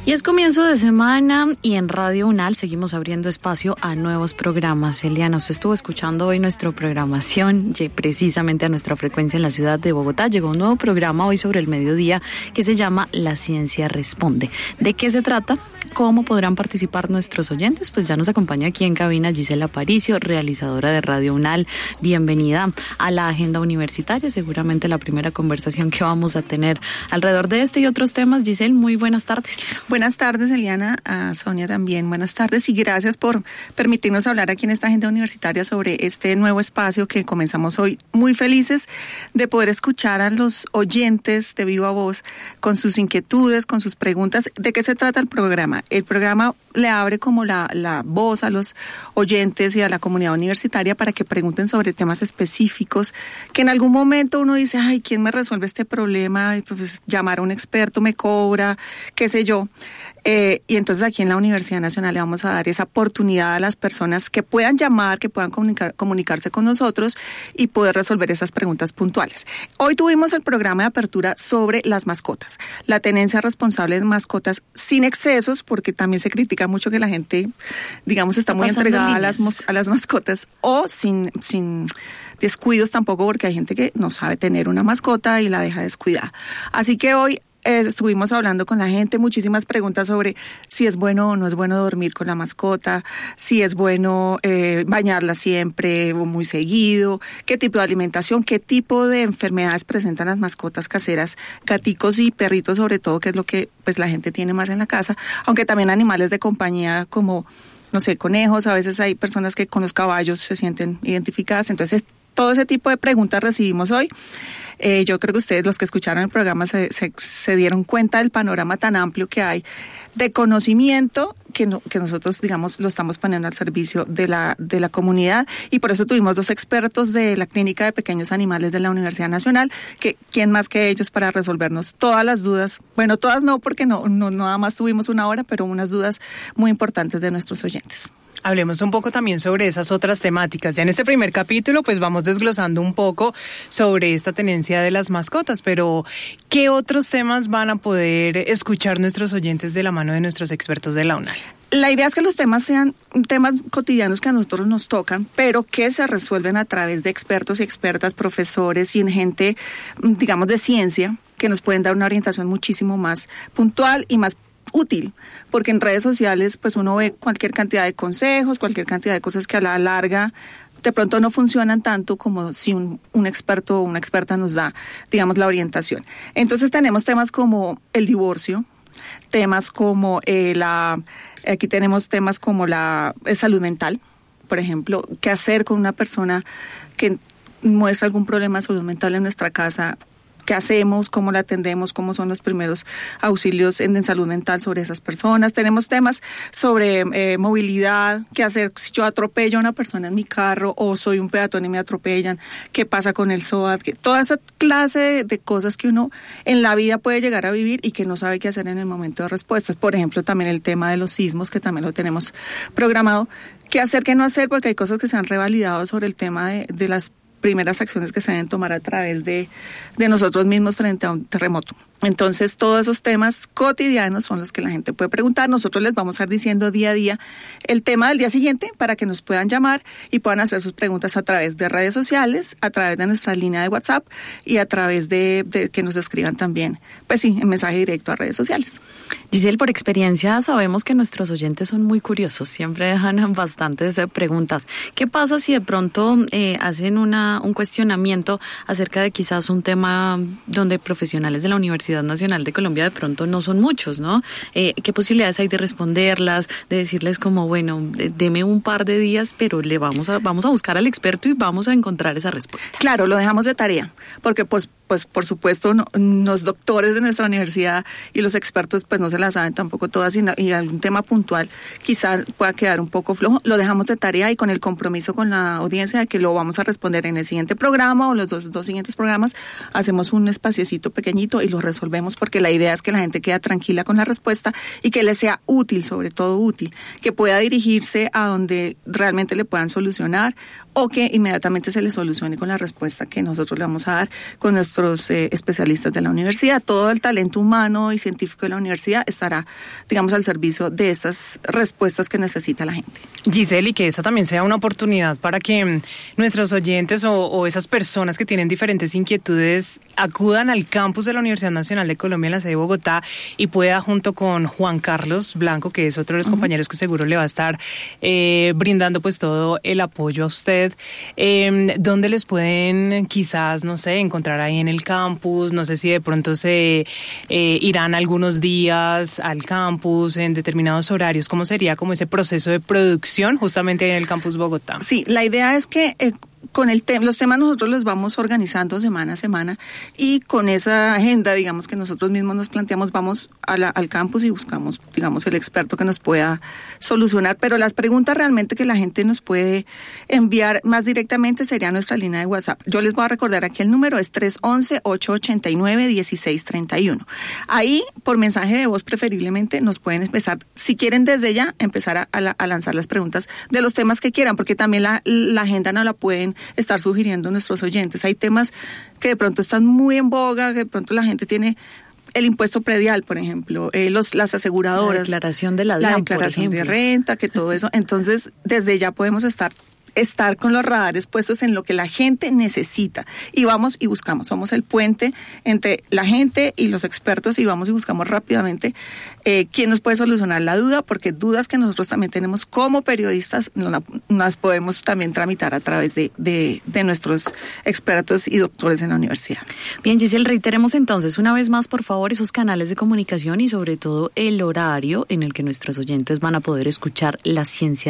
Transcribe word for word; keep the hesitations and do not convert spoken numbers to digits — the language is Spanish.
Y es comienzo de semana y en Radio UNAL seguimos abriendo espacio a nuevos programas. Eliana, usted estuvo escuchando hoy nuestra programación, precisamente a nuestra frecuencia en la ciudad de Bogotá. Llegó un nuevo programa hoy sobre el mediodía que se llama La Ciencia Responde. ¿De qué se trata? ¿Cómo podrán participar nuestros oyentes? Pues ya nos acompaña aquí en cabina Gisela Aparicio, realizadora de Radio UNAL. Bienvenida a la agenda universitaria, seguramente la primera conversación que vamos a tener alrededor de este y otros temas. Gisela, muy buenas tardes. Buenas tardes, Eliana, a Sonia también. Buenas tardes y gracias por permitirnos hablar aquí en esta agenda universitaria sobre este nuevo espacio que comenzamos hoy. Muy felices de poder escuchar a los oyentes de viva voz con sus inquietudes, con sus preguntas. ¿De qué se trata el programa? El programa le abre como la, la voz a los oyentes y a la comunidad universitaria para que pregunten sobre temas específicos que en algún momento uno dice, ay, ¿quién me resuelve este problema? Pues llamar a un experto me cobra, qué sé yo. Eh, y entonces aquí en la Universidad Nacional le vamos a dar esa oportunidad a las personas que puedan llamar, que puedan comunicar, comunicarse con nosotros y poder resolver esas preguntas puntuales. Hoy tuvimos el programa de apertura sobre las mascotas, la tenencia responsable de mascotas sin excesos, porque también se critica mucho que la gente, digamos, está muy entregada a las, a las mascotas, o sin, sin descuidos tampoco, porque hay gente que no sabe tener una mascota y la deja descuidada. Así que hoy Eh, estuvimos hablando con la gente, muchísimas preguntas sobre si es bueno o no es bueno dormir con la mascota, si es bueno eh, bañarla siempre o muy seguido, qué tipo de alimentación, qué tipo de enfermedades presentan las mascotas caseras, gaticos y perritos sobre todo, que es lo que pues la gente tiene más en la casa, aunque también animales de compañía como, no sé, conejos. A veces hay personas que con los caballos se sienten identificadas, entonces todo ese tipo de preguntas recibimos hoy. Eh, yo creo que ustedes, los que escucharon el programa, se, se, se dieron cuenta del panorama tan amplio que hay de conocimiento que, no, que nosotros, digamos, lo estamos poniendo al servicio de la, de la comunidad, y por eso tuvimos dos expertos de la Clínica de Pequeños Animales de la Universidad Nacional, que quién más que ellos para resolvernos todas las dudas, bueno, todas no, porque no, no, no nada más tuvimos una hora, pero unas dudas muy importantes de nuestros oyentes. Hablemos un poco también sobre esas otras temáticas. Ya en este primer capítulo pues vamos desglosando un poco sobre esta tenencia de las mascotas, pero ¿qué otros temas van a poder escuchar nuestros oyentes de la mano de nuestros expertos de la UNAL? La idea es que los temas sean temas cotidianos que a nosotros nos tocan, pero que se resuelven a través de expertos y expertas, profesores y en gente, digamos, de ciencia, que nos pueden dar una orientación muchísimo más puntual y más útil, porque en redes sociales pues uno ve cualquier cantidad de consejos, cualquier cantidad de cosas que a la larga de pronto no funcionan tanto como si un, un experto o una experta nos da, digamos, la orientación. Entonces tenemos temas como el divorcio, temas como eh, la, aquí tenemos temas como la eh, salud mental, por ejemplo, qué hacer con una persona que muestra algún problema de salud mental en nuestra casa. ¿Qué hacemos? ¿Cómo la atendemos? ¿Cómo son los primeros auxilios en, en salud mental sobre esas personas? Tenemos temas sobre eh, movilidad, qué hacer si yo atropello a una persona en mi carro o soy un peatón y me atropellan, qué pasa con el S O A T, toda esa clase de, de cosas que uno en la vida puede llegar a vivir y que no sabe qué hacer en el momento de respuestas. Por ejemplo, también el tema de los sismos, que también lo tenemos programado. ¿Qué hacer, qué no hacer? Porque hay cosas que se han revalidado sobre el tema de, de las primeras acciones que se deben tomar a través de, de nosotros mismos frente a un terremoto. Entonces, todos esos temas cotidianos son los que la gente puede preguntar. Nosotros les vamos a ir diciendo día a día el tema del día siguiente para que nos puedan llamar y puedan hacer sus preguntas a través de redes sociales, a través de nuestra línea de WhatsApp y a través de, de que nos escriban también, pues sí, en mensaje directo a redes sociales. Giselle, por experiencia sabemos que nuestros oyentes son muy curiosos, siempre dejan bastantes preguntas. ¿Qué pasa si de pronto eh, hacen una, un cuestionamiento acerca de quizás un tema donde profesionales de la Universidad Nacional de Colombia de pronto no son muchos, ¿no? Eh, ¿Qué posibilidades hay de responderlas, de decirles como, bueno, deme un par de días, pero le vamos a vamos a buscar al experto y vamos a encontrar esa respuesta? Claro, lo dejamos de tarea, porque pues pues por supuesto no, los doctores de nuestra universidad y los expertos pues no se la saben tampoco todas y, y algún tema puntual quizá pueda quedar un poco flojo. Lo dejamos de tarea y con el compromiso con la audiencia de que lo vamos a responder en el siguiente programa o los dos, dos siguientes programas, hacemos un espaciecito pequeñito y lo resolvemos, porque la idea es que la gente quede tranquila con la respuesta y que le sea útil, sobre todo útil, que pueda dirigirse a donde realmente le puedan solucionar o que inmediatamente se le solucione con la respuesta que nosotros le vamos a dar con nuestro nuestros eh, especialistas de la universidad. Todo el talento humano y científico de la universidad estará, digamos, al servicio de estas respuestas que necesita la gente. Giselle, y que esta también sea una oportunidad para que nuestros oyentes o, o esas personas que tienen diferentes inquietudes acudan al campus de la Universidad Nacional de Colombia en la sede de Bogotá y pueda, junto con Juan Carlos Blanco, que es otro de los uh-huh. compañeros que seguro le va a estar eh, brindando pues todo el apoyo a usted, eh, ¿dónde les pueden quizás, no sé, encontrar ahí en el campus? No sé si de pronto se eh, irán algunos días al campus en determinados horarios. ¿Cómo sería como ese proceso de producción justamente ahí en el campus Bogotá? Sí, la idea es que eh, con el te- los temas nosotros los vamos organizando semana a semana y con esa agenda, digamos, que nosotros mismos nos planteamos, vamos a la, al campus y buscamos, digamos, el experto que nos pueda solucionar, pero las preguntas realmente que la gente nos puede enviar más directamente sería nuestra línea de WhatsApp. Yo les voy a recordar aquí el número es tres once, ocho ochenta y nueve, dieciséis treinta y uno. Ahí, por mensaje de voz preferiblemente, nos pueden empezar, si quieren desde ya, empezar a, a, a lanzar las preguntas de los temas que quieran, porque también la, la agenda no la pueden estar sugiriendo nuestros oyentes. Hay temas que de pronto están muy en boga, que de pronto la gente tiene el impuesto predial, por ejemplo, eh, los, las aseguradoras. La declaración de la D La A M, declaración de renta, que todo eso. Entonces, desde ya podemos estar estar con los radares puestos en lo que la gente necesita y vamos y buscamos, somos el puente entre la gente y los expertos y vamos y buscamos rápidamente eh, quién nos puede solucionar la duda, porque dudas que nosotros también tenemos como periodistas no las podemos también tramitar a través de, de, de nuestros expertos y doctores en la universidad. Bien, Giselle, reiteremos entonces una vez más, por favor, esos canales de comunicación y sobre todo el horario en el que nuestros oyentes van a poder escuchar la ciencia